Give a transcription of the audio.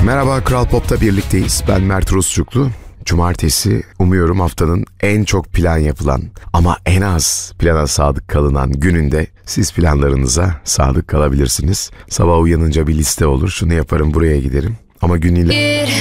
Merhaba, Kral Pop'ta birlikteyiz. Ben Mert Rusçuklu. Cumartesi, umuyorum haftanın en çok plan yapılan ama en az plana sadık kalınan gününde siz planlarınıza sadık kalabilirsiniz. Sabah uyanınca bir liste olur. Şunu yaparım, buraya giderim. Ama gün